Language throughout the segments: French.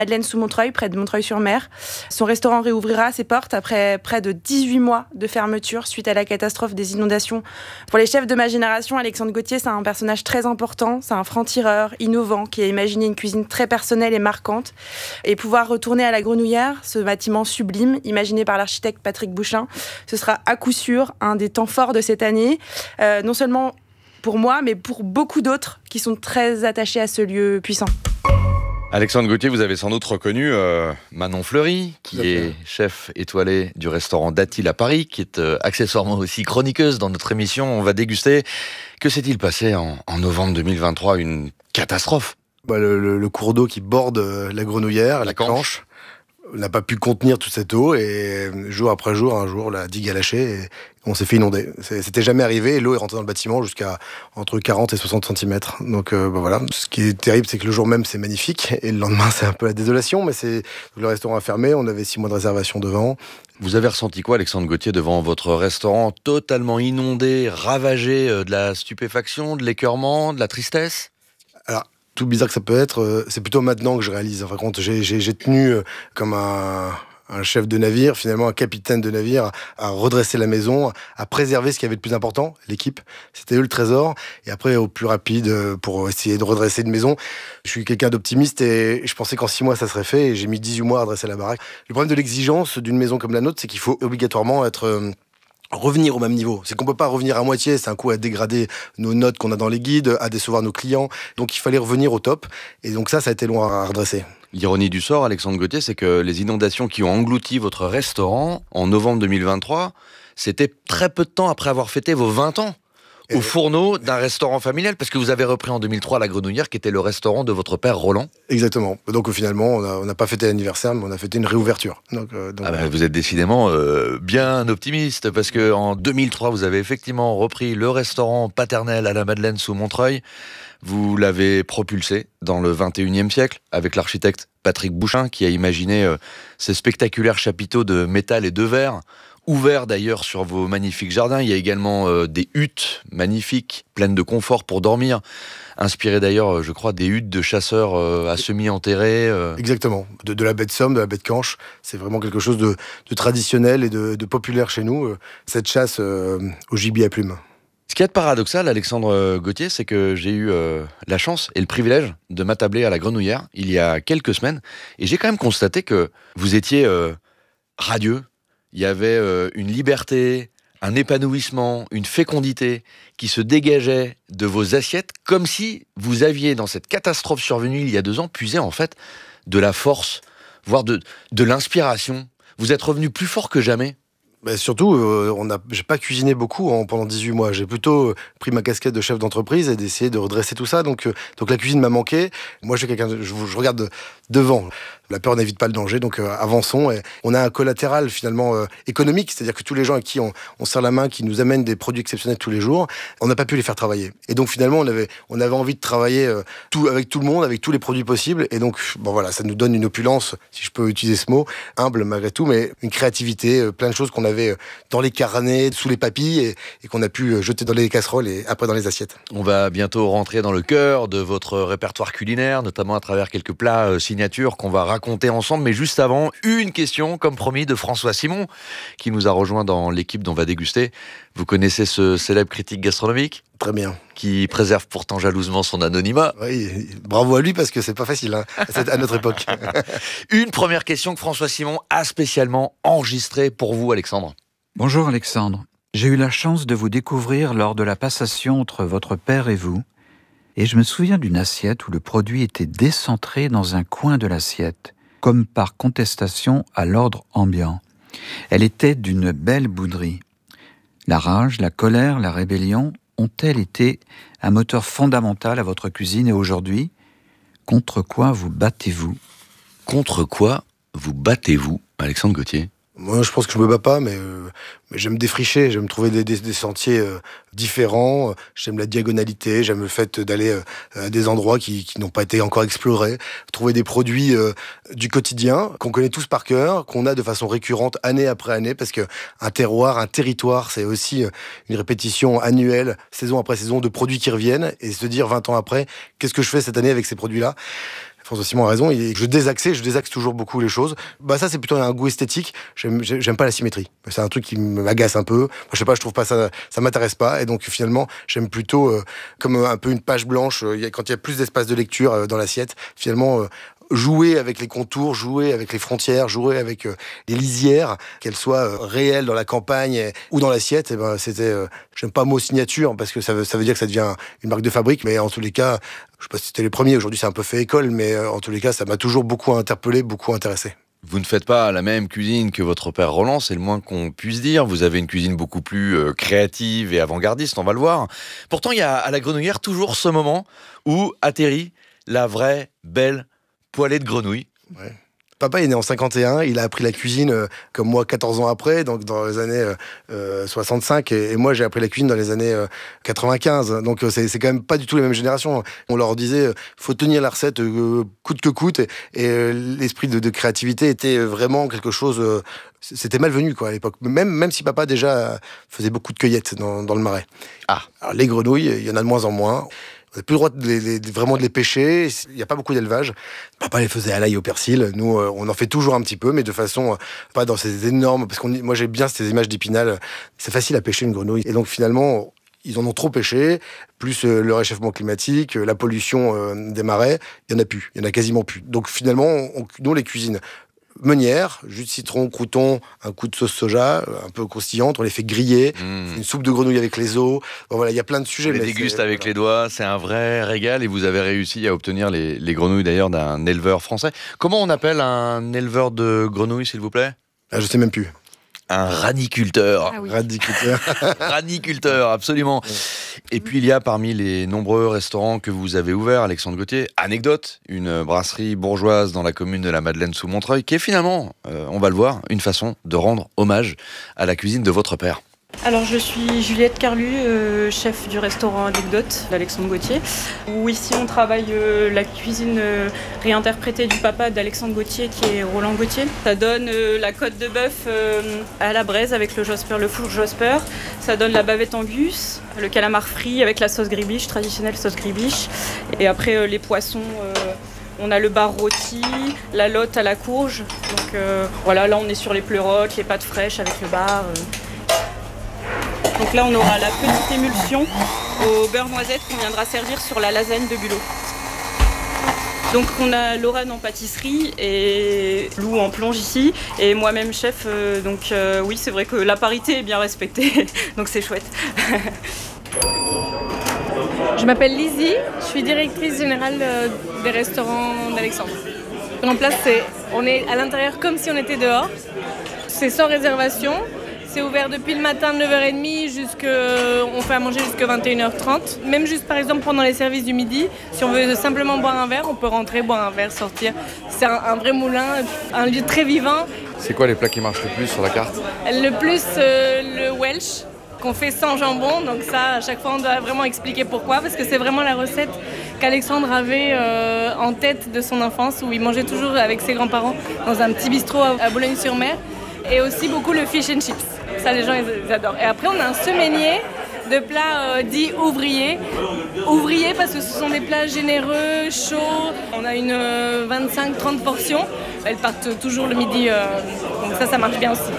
Madeleine-sous-Montreuil, près de Montreuil-sur-Mer. Son restaurant réouvrira ses portes après près de 18 mois de fermeture suite à la catastrophe des inondations. Pour les chefs de ma génération, Alexandre Gauthier, c'est un personnage très important. C'est un franc-tireur, innovant, qui a imaginé une cuisine très personnelle et marquante. Et pouvoir retourner à la Grenouillère, ce bâtiment sublime, imaginé par l'architecte Patrick Bouchain, ce sera à coup sûr un des temps forts de cette année. Non seulement pour moi, mais pour beaucoup d'autres qui sont très attachés à ce lieu puissant. Alexandre Gauthier, vous avez sans doute reconnu Manon Fleury, qui est chef étoilé du restaurant Datil à Paris, qui est accessoirement aussi chroniqueuse dans notre émission. On va déguster. Que s'est-il passé en novembre 2023 ? Une catastrophe. Le cours d'eau qui borde la Grenouillère, la Canche, n'a pas pu contenir toute cette eau et jour après jour, un jour, la digue a lâché et on s'est fait inonder. C'était jamais arrivé et l'eau est rentrée dans le bâtiment jusqu'à entre 40 et 60 cm. Donc voilà. Ce qui est terrible, c'est que le jour même, c'est magnifique et le lendemain, c'est un peu la désolation, mais le restaurant a fermé, on avait 6 mois de réservation devant. Vous avez ressenti quoi, Alexandre Gauthier, devant votre restaurant totalement inondé, ravagé, de la stupéfaction, de l'écœurement, de la tristesse ? Alors, tout bizarre que ça peut être, c'est plutôt maintenant que je réalise. Par contre, j'ai tenu comme un chef de navire, finalement un capitaine de navire, à redresser la maison, à préserver ce qui avait de plus important, l'équipe. C'était eux le trésor. Et après, au plus rapide, pour essayer de redresser une maison. Je suis quelqu'un d'optimiste et je pensais qu'en 6 mois, ça serait fait. Et j'ai mis 18 mois à redresser la baraque. Le problème de l'exigence d'une maison comme la nôtre, c'est qu'il faut obligatoirement revenir au même niveau. C'est qu'on peut pas revenir à moitié, c'est un coup à dégrader nos notes qu'on a dans les guides, à décevoir nos clients. Donc il fallait revenir au top. Et donc ça a été long à redresser. L'ironie du sort, Alexandre Gauthier, c'est que les inondations qui ont englouti votre restaurant en novembre 2023, c'était très peu de temps après avoir fêté vos 20 ans au fourneau d'un restaurant familial, parce que vous avez repris en 2003 la Grenouillère, qui était le restaurant de votre père Roland. Exactement. Donc finalement, on n'a pas fêté l'anniversaire, mais on a fêté une réouverture. Vous êtes décidément bien optimiste, parce que en 2003, vous avez effectivement repris le restaurant paternel à la Madeleine sous Montreuil. Vous l'avez propulsé dans le 21e siècle avec l'architecte Patrick Bouchain, qui a imaginé ces spectaculaires chapiteaux de métal et de verre, ouverts d'ailleurs sur vos magnifiques jardins. Il y a également des huttes magnifiques, pleines de confort pour dormir, inspirées d'ailleurs, je crois, des huttes de chasseurs à semi-enterrés. Exactement, de la baie de Somme, de la baie de Canche. C'est vraiment quelque chose de traditionnel et de populaire chez nous, cette chasse au gibier à plumes. Ce qu'il y a de paradoxal, Alexandre Gauthier, c'est que j'ai eu la chance et le privilège de m'attabler à la Grenouillère il y a quelques semaines. Et j'ai quand même constaté que vous étiez radieux. Il y avait une liberté, un épanouissement, une fécondité qui se dégageait de vos assiettes, comme si vous aviez, dans cette catastrophe survenue il y a 2 ans, puisé en fait de la force, voire de l'inspiration. Vous êtes revenu plus fort que jamais. Surtout, j'ai pas cuisiné beaucoup pendant 18 mois. J'ai plutôt pris ma casquette de chef d'entreprise et d'essayer de redresser tout ça. Donc la cuisine m'a manqué. Moi, je suis quelqu'un, je regarde devant. La peur n'évite pas le danger, donc avançons. Et on a un collatéral finalement économique, c'est-à-dire que tous les gens à qui on serre la main, qui nous amènent des produits exceptionnels tous les jours, on n'a pas pu les faire travailler. Et donc finalement, on avait envie de travailler avec tout le monde, avec tous les produits possibles. Et donc voilà, ça nous donne une opulence, si je peux utiliser ce mot, humble malgré tout, mais une créativité, plein de choses qu'on avait dans les carnets, sous les papilles, et qu'on a pu jeter dans les casseroles et après dans les assiettes. On va bientôt rentrer dans le cœur de votre répertoire culinaire, notamment à travers quelques plats signatures qu'on va raconter ensemble. Mais juste avant, une question, comme promis, de François Simon, qui nous a rejoint dans l'équipe dont on va déguster. Vous connaissez ce célèbre critique gastronomique ? Très bien. Qui préserve pourtant jalousement son anonymat. Oui, bravo à lui, parce que c'est pas facile, à notre époque. Une première question que François Simon a spécialement enregistrée pour vous, Alexandre. Bonjour Alexandre. J'ai eu la chance de vous découvrir lors de la passation entre votre père et vous, et je me souviens d'une assiette où le produit était décentré dans un coin de l'assiette, comme par contestation à l'ordre ambiant. Elle était d'une belle bouderie. La rage, la colère, la rébellion ont-elles été un moteur fondamental à votre cuisine et aujourd'hui, contre quoi vous battez-vous ? Contre quoi vous battez-vous, Alexandre Gauthier ? Moi, je pense que je me bats pas, mais j'aime défricher, j'aime trouver des sentiers différents, j'aime la diagonalité, j'aime le fait d'aller à des endroits qui n'ont pas été encore explorés, trouver des produits du quotidien, qu'on connaît tous par cœur, qu'on a de façon récurrente année après année, parce que un terroir, un territoire, c'est aussi une répétition annuelle, saison après saison, de produits qui reviennent, et se dire 20 ans après, qu'est-ce que je fais cette année avec ces produits-là ? François Simon a raison, je désaxe toujours beaucoup les choses. Ça, c'est plutôt un goût esthétique. J'aime pas la symétrie. C'est un truc qui m'agace un peu. Moi, je sais pas, je trouve pas ça m'intéresse pas. Et donc, finalement, j'aime plutôt, comme un peu une page blanche, quand il y a plus d'espace de lecture dans l'assiette, finalement, jouer avec les contours, jouer avec les frontières, jouer avec les lisières, qu'elles soient réelles dans la campagne ou dans l'assiette. J'aime pas le mot signature parce que ça veut dire que ça devient une marque de fabrique, mais en tous les cas, je sais pas si c'était les premiers, aujourd'hui c'est un peu fait école, mais en tous les cas, ça m'a toujours beaucoup interpellé, beaucoup intéressé. Vous ne faites pas la même cuisine que votre père Roland, c'est le moins qu'on puisse dire. Vous avez une cuisine beaucoup plus créative et avant-gardiste, on va le voir. Pourtant, il y a à la Grenouillère toujours ce moment où atterrit la vraie, belle poêlée de grenouille. Ouais. Papa est né en 51, il a appris la cuisine comme moi 14 ans après, donc dans les années 65, et moi j'ai appris la cuisine dans les années 95, donc c'est quand même pas du tout les mêmes générations. On leur disait faut tenir la recette coûte que coûte, et l'esprit de créativité était vraiment quelque chose, c'était malvenu quoi à l'époque, même si papa déjà faisait beaucoup de cueillettes dans le Marais. Alors, les grenouilles, il y en a de moins en moins. On n'a plus le droit vraiment de les pêcher. Il n'y a pas beaucoup d'élevage. Papa les faisait à l'ail au persil. Nous, on en fait toujours un petit peu, mais de façon pas dans ces énormes. Parce que moi, j'ai bien ces images d'Épinal. C'est facile à pêcher une grenouille. Et donc, finalement, ils en ont trop pêché. Plus le réchauffement climatique, la pollution des marais. Il n'y en a plus. Il n'y en a quasiment plus. Donc, finalement, nous, les cuisines meunière, jus de citron, crouton, un coup de sauce soja, un peu croustillante, on les fait griller, une soupe de grenouille avec les os. Bon, voilà, il y a plein de sujets. On les déguste avec les doigts, c'est un vrai régal, et vous avez réussi à obtenir les grenouilles d'ailleurs d'un éleveur français. Comment on appelle un éleveur de grenouilles, s'il vous plaît ? Je sais même plus. Un raniculteur. Ah oui. Raniculteur, absolument. Et puis il y a parmi les nombreux restaurants que vous avez ouverts, Alexandre Gauthier, Anecdote, une brasserie bourgeoise dans la commune de la Madeleine sous Montreuil, qui est finalement, on va le voir, une façon de rendre hommage à la cuisine de votre père. Alors je suis Juliette Carlu, chef du restaurant Anecdote d'Alexandre Gauthier, où ici on travaille la cuisine réinterprétée du papa d'Alexandre Gauthier qui est Roland Gauthier. Ça donne la côte de bœuf à la braise avec le four Josper, ça donne la bavette angus, le calamar frit avec la sauce gribiche, traditionnelle sauce gribiche, et après les poissons... on a le bar rôti, la lotte à la courge, donc voilà, là on est sur les pleurotes, les pâtes fraîches avec le bar... Donc là, on aura la petite émulsion au beurre noisette qu'on viendra servir sur la lasagne de Bulot. Donc on a Lorraine en pâtisserie et Lou en plonge ici, et moi-même chef. Oui, c'est vrai que la parité est bien respectée, donc c'est chouette. Je m'appelle Lizzie, je suis directrice générale des restaurants d'Alexandre. En place, on est à l'intérieur comme si on était dehors. C'est sans réservation. C'est ouvert depuis le matin de 9h30 on fait à manger jusqu'à 21h30. Même juste par exemple pendant les services du midi, si on veut simplement boire un verre, on peut rentrer, boire un verre, sortir. C'est un vrai moulin, un lieu très vivant. C'est quoi les plats qui marchent le plus sur la carte ? Le plus, le Welsh, qu'on fait sans jambon. Donc ça, à chaque fois, on doit vraiment expliquer pourquoi. Parce que c'est vraiment la recette qu'Alexandre avait en tête de son enfance, où il mangeait toujours avec ses grands-parents dans un petit bistrot à Boulogne-sur-Mer. Et aussi beaucoup le fish and chips. Ça, les gens, ils adorent. Et après, on a un semainier de plats dits ouvriers. Ouvriers parce que ce sont des plats généreux, chauds. On a une 25-30 portions. Elles partent toujours le midi. Donc ça marche bien aussi.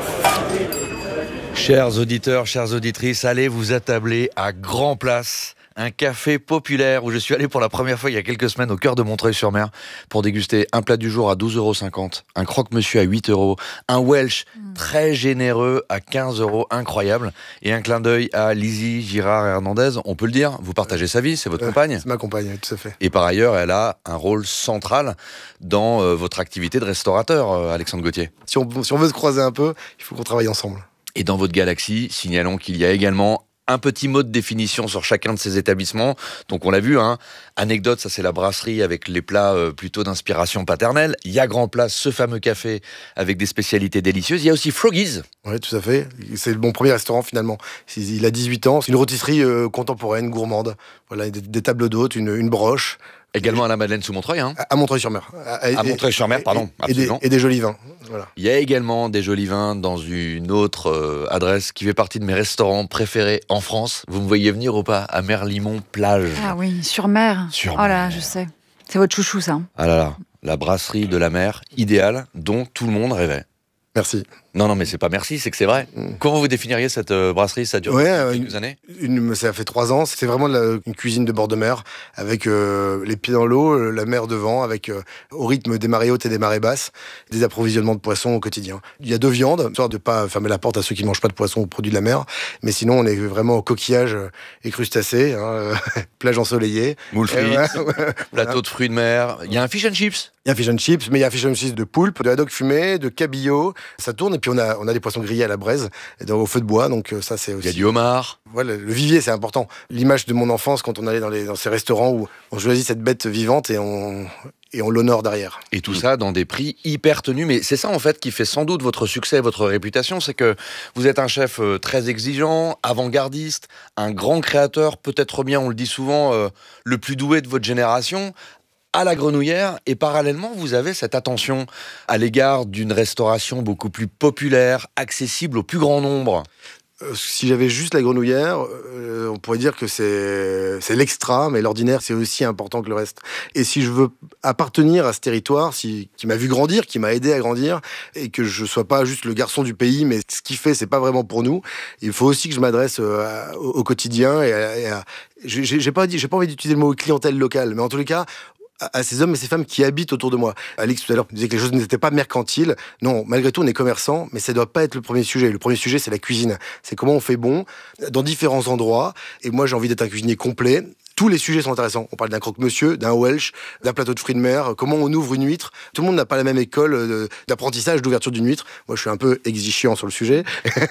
Chers auditeurs, chères auditrices, allez vous attabler à Grand Place, un café populaire où je suis allé pour la première fois il y a quelques semaines au cœur de Montreuil-sur-Mer pour déguster un plat du jour à 12,50 €, un croque-monsieur à 8 €, un Welsh très généreux à 15 €, incroyable, et un clin d'œil à Lizzie Girard-Hernandez, on peut le dire, vous partagez sa vie, c'est votre compagne ? C'est ma compagne, tout à fait. Et par ailleurs, elle a un rôle central dans votre activité de restaurateur, Alexandre Gauthier. Si on veut se croiser un peu, il faut qu'on travaille ensemble. Et dans votre galaxie, signalons qu'il y a également un petit mot de définition sur chacun de ces établissements. Donc on l'a vu, Anecdote, ça c'est la brasserie avec les plats plutôt d'inspiration paternelle. Il y a Grand Place, ce fameux café avec des spécialités délicieuses. Il y a aussi Froggy's. Oui, tout à fait. C'est mon premier restaurant finalement. Il a 18 ans. C'est une rôtisserie contemporaine, gourmande. Voilà, des tables d'hôtes, une broche. Également à la Madeleine sous Montreuil. À Montreuil-sur-Mer. À Montreuil-sur-Mer, pardon. Absolument. Et des jolis vins. Voilà. Il y a également des jolis vins dans une autre adresse qui fait partie de mes restaurants préférés en France. Vous me voyez venir ou pas ? À Merlimont Plage. Ah oui, sur mer. Sur Oh là, mer. je sais. C'est votre chouchou, ça. Ah là là. la brasserie de la mer idéale dont tout le monde rêvait. Merci. Non, mais c'est pas merci, c'est que c'est vrai. Comment vous définiriez cette brasserie? Ça dure quelques années? Ça fait 3 ans. C'est vraiment une cuisine de bord de mer, avec les pieds dans l'eau, la mer devant, avec au rythme des marées hautes et des marées basses, des approvisionnements de poissons au quotidien. Il y a 2 viandes, histoire de pas fermer la porte à ceux qui ne mangent pas de poissons ou produits de la mer. Mais sinon, on est vraiment au coquillage et crustacés, plage ensoleillée. Moules frites, plateau de fruits de mer. Il y a un fish and chips. Il y a un fish and chips, mais il y a un fish and chips de poulpe, de haddock fumé, de cabillaud. Ça tourne, et puis on a des poissons grillés à la braise, au feu de bois, donc ça c'est aussi... Il y a du homard. Voilà, le vivier, c'est important. L'image de mon enfance, quand on allait dans ces restaurants où on choisit cette bête vivante et on l'honore derrière. Et tout ça dans des prix hyper tenus. Mais c'est ça, en fait, qui fait sans doute votre succès, votre réputation. C'est que vous êtes un chef très exigeant, avant-gardiste, un grand créateur, peut-être bien, on le dit souvent, le plus doué de votre génération, à la Grenouillère. Et parallèlement, vous avez cette attention à l'égard d'une restauration beaucoup plus populaire, accessible au plus grand nombre. Si j'avais juste la Grenouillère, on pourrait dire que c'est l'extra, mais l'ordinaire, c'est aussi important que le reste. Et si je veux appartenir à ce territoire, qui m'a vu grandir, qui m'a aidé à grandir, et que je sois pas juste le garçon du pays, mais ce qu'il fait, c'est pas vraiment pour nous, il faut aussi que je m'adresse au quotidien. J'ai pas envie d'utiliser le mot clientèle locale, mais en tous les cas, à ces hommes et ces femmes qui habitent autour de moi. Alix, tout à l'heure, disait que les choses n'étaient pas mercantiles. Non, malgré tout, on est commerçant, mais ça ne doit pas être le premier sujet. Le premier sujet, c'est la cuisine. C'est comment on fait bon, dans différents endroits. Et moi, j'ai envie d'être un cuisinier complet. Tous les sujets sont intéressants. On parle d'un croque-monsieur, d'un Welsh, d'un plateau de fruits de mer, comment on ouvre une huître. Tout le monde n'a pas la même école d'apprentissage, d'ouverture d'une huître. Moi, je suis un peu exigeant sur le sujet.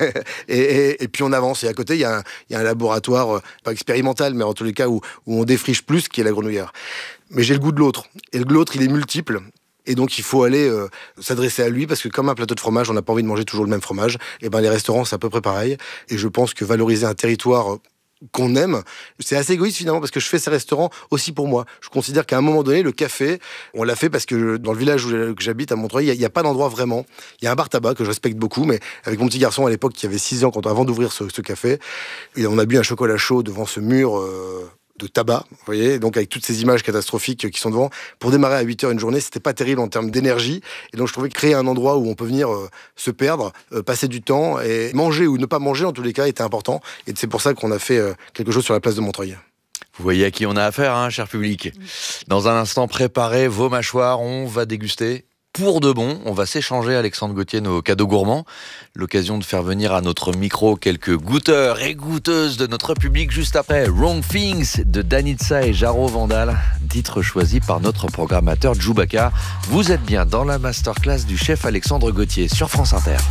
et puis on avance. Et à côté, il y a un laboratoire, pas expérimental, mais en tous les cas, où on défriche plus, qui est la Grenouillère. Mais j'ai le goût de l'autre. Et l'autre, il est multiple. Et donc, il faut aller s'adresser à lui, parce que comme un plateau de fromage, on n'a pas envie de manger toujours le même fromage. Et les restaurants, c'est à peu près pareil. Et je pense que valoriser un territoire qu'on aime, c'est assez égoïste finalement, parce que je fais ces restaurants aussi pour moi. Je considère qu'à un moment donné, le café, on l'a fait parce que dans le village que j'habite, à Montreuil, il n'y a pas d'endroit vraiment. Il y a un bar tabac que je respecte beaucoup, mais avec mon petit garçon à l'époque qui avait 6 ans, avant d'ouvrir ce café, et on a bu un chocolat chaud devant ce mur de tabac, vous voyez, donc avec toutes ces images catastrophiques qui sont devant. Pour démarrer à 8h une journée, c'était pas terrible en termes d'énergie, et donc je trouvais que créer un endroit où on peut venir se perdre, passer du temps, et manger ou ne pas manger, en tous les cas, était important, et c'est pour ça qu'on a fait quelque chose sur la place de Montreuil. Vous voyez à qui on a affaire, cher public. Dans un instant, préparez vos mâchoires, on va déguster. Pour de bon, on va s'échanger, Alexandre Gauthier, nos cadeaux gourmands. L'occasion de faire venir à notre micro quelques goûteurs et goûteuses de notre public juste après Wrong Things de Danitza et Jaro Vandal, titre choisi par notre programmateur Djoubaka. Vous êtes bien dans la masterclass du chef Alexandre Gauthier sur France Inter.